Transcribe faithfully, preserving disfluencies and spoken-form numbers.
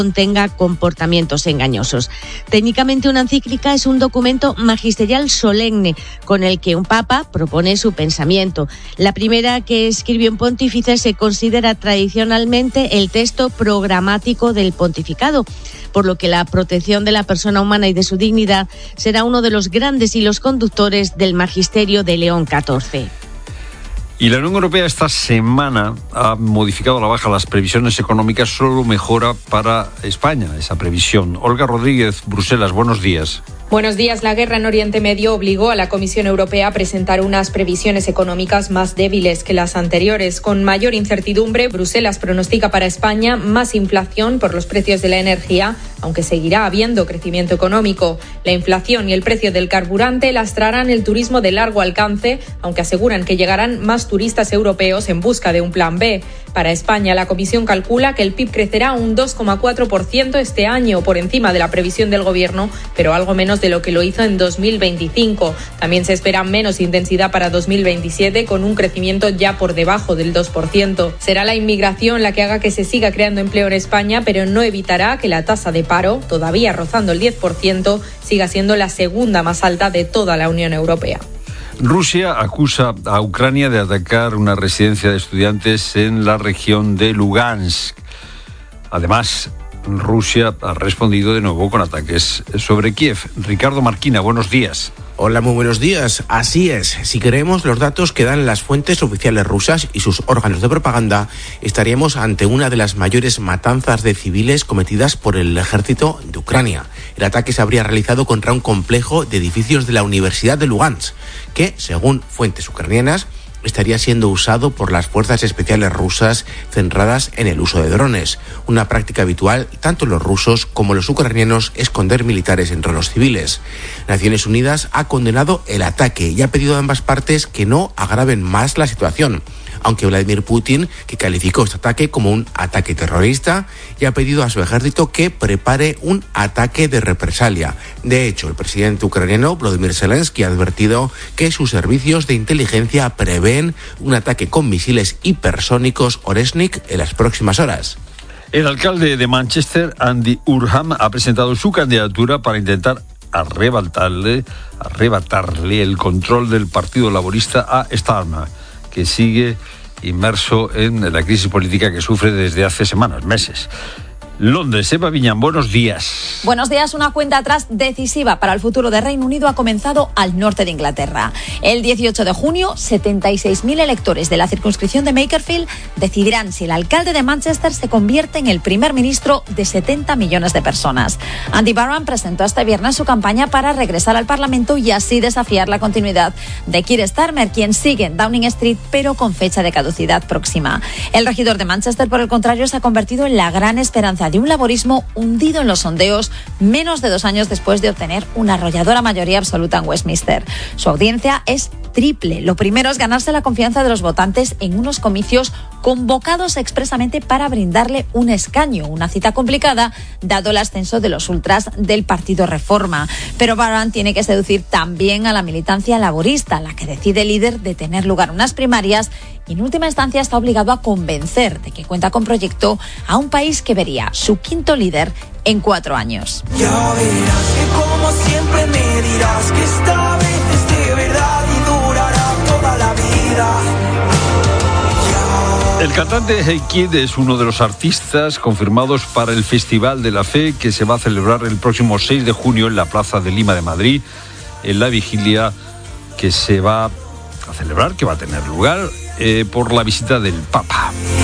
contenga comportamientos engañosos. Técnicamente, una encíclica es un documento magisterial solemne con el que un papa propone su pensamiento. La primera que escribió un pontífice se considera tradicionalmente el texto programático del pontificado, por lo que la protección de la persona humana y de su dignidad será uno de los grandes hilos conductores del magisterio de León catorce. Y la Unión Europea esta semana ha modificado a la baja las previsiones económicas, solo mejora para España esa previsión. Olga Rodríguez, Bruselas, buenos días. Buenos días. La guerra en Oriente Medio obligó a la Comisión Europea a presentar unas previsiones económicas más débiles que las anteriores. Con mayor incertidumbre, Bruselas pronostica para España más inflación por los precios de la energía, aunque seguirá habiendo crecimiento económico. La inflación y el precio del carburante lastrarán el turismo de largo alcance, aunque aseguran que llegarán más turistas europeos en busca de un plan B. Para España, la Comisión calcula que el P I B crecerá un dos coma cuatro por ciento este año, por encima de la previsión del Gobierno, pero algo menos de lo que lo hizo en dos mil veinticinco. También se espera menos intensidad para dos mil veintisiete, con un crecimiento ya por debajo del dos por ciento. Será la inmigración la que haga que se siga creando empleo en España, pero no evitará que la tasa de paro, todavía rozando el diez por ciento, siga siendo la segunda más alta de toda la Unión Europea. Rusia acusa a Ucrania de atacar una residencia de estudiantes en la región de Lugansk. Además, Rusia ha respondido de nuevo con ataques sobre Kiev. Ricardo Marquina, buenos días. Hola, muy buenos días. Así es, si creemos los datos que dan las fuentes oficiales rusas y sus órganos de propaganda, estaríamos ante una de las mayores matanzas de civiles cometidas por el ejército de Ucrania. El ataque se habría realizado contra un complejo de edificios de la Universidad de Lugansk, que, según fuentes ucranianas, estaría siendo usado por las fuerzas especiales rusas centradas en el uso de drones. Una práctica habitual, tanto los rusos como los ucranianos, esconder militares entre los civiles. Naciones Unidas ha condenado el ataque y ha pedido a ambas partes que no agraven más la situación, aunque Vladimir Putin, que calificó este ataque como un ataque terrorista, y ha pedido a su ejército que prepare un ataque de represalia. De hecho, el presidente ucraniano Volodymyr Zelensky ha advertido que sus servicios de inteligencia prevén un ataque con misiles hipersónicos Oresnik en las próximas horas. El alcalde de Manchester, Andy Burnham, ha presentado su candidatura para intentar arrebatarle, arrebatarle el control del Partido Laborista a Starmer, que sigue inmerso en la crisis política que sufre desde hace semanas, meses. Londres, Eva Viñán, buenos días. Buenos días. Una cuenta atrás decisiva para el futuro de Reino Unido ha comenzado al norte de Inglaterra. El dieciocho de junio, setenta y seis mil electores de la circunscripción de Makerfield decidirán si el alcalde de Manchester se convierte en el primer ministro de setenta millones de personas. Andy Burnham presentó este viernes su campaña para regresar al Parlamento y así desafiar la continuidad de Keir Starmer, quien sigue en Downing Street, pero con fecha de caducidad próxima. El regidor de Manchester, por el contrario, se ha convertido en la gran esperanza de un laborismo hundido en los sondeos menos de dos años después de obtener una arrolladora mayoría absoluta en Westminster. Su audiencia es triple. Lo primero es ganarse la confianza de los votantes en unos comicios convocados expresamente para brindarle un escaño, una cita complicada dado el ascenso de los ultras del Partido Reforma. Pero Burnham tiene que seducir también a la militancia laborista, la que decide líder de tener lugar unas primarias, y en última instancia está obligado a convencer de que cuenta con proyecto a un país que vería su quinto líder en cuatro años. Ya verás que como siempre me dirás que esta vez es de verdad y durará toda la vida. El cantante Hey Kid es uno de los artistas confirmados para el Festival de la Fe, que se va a celebrar el próximo seis de junio en la Plaza de Lima de Madrid, en la vigilia que se va a celebrar, que va a tener lugar eh, por la visita del Papa.